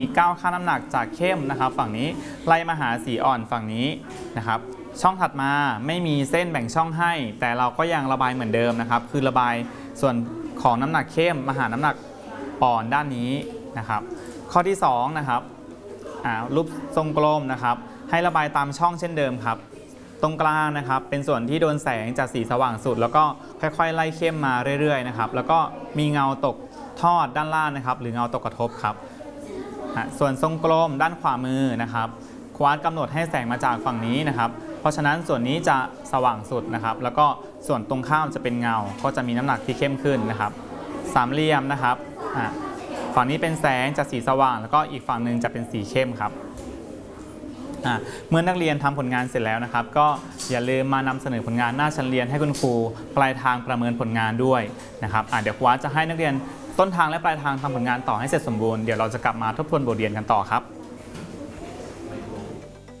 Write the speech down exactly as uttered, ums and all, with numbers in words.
มีเก้าค่าน้ำหนักจากเข้มนะครับฝั่งนี้ไล่มาหาสีอ่อนฝั่งนี้นะครับช่องถัดมาไม่มีเส้นแบ่งช่องให้แต่เราก็ยังระบายเหมือนเดิมนะครับคือระบายส่วนของน้ำหนักเข้มมาหาน้ำหนักอ่อนด้านนี้นะครับข้อที่สองนะครับรูปทรงกลมนะครับให้ระบายตามช่องเช่นเดิมครับตรงกลางนะครับเป็นส่วนที่โดนแสงจากสีสว่างสุดแล้วก็ค่อยๆไล่เข้มมาเรื่อยๆนะครับแล้วก็มีเงาตกทอดด้านล่างนะครับหรือเงาตกกระทบครับส่วนทรงกลมด้านขวามือนะครับควาดกำหนดให้แสงมาจากฝั่งนี้นะครับเพราะฉะนั้นส่วนนี้จะสว่างสุดนะครับแล้วก็ส่วนตรงข้ามจะเป็นเงาก็จะมีน้ำหนักที่เข้มขึ้นนะครับสามเหลี่ยมนะครับฝั่งนี้เป็นแสงจากสีสว่างแล้วก็อีกฝั่งหนึ่งจะเป็นสีเข้มครับเมื่อนักเรียนทำผลงานเสร็จแล้วนะครับก็อย่าลืมมานำเสนอผลงานหน้าชั้นเรียนให้คุณครูปลายทางประเมินผลงานด้วยนะครับเดี๋ยวครูจะให้นักเรียนต้นทางและปลายทางทำผลงานต่อให้เสร็จสมบูรณ์เดี๋ยวเราจะกลับมาทบทวนบทเรียนกันต่อครับ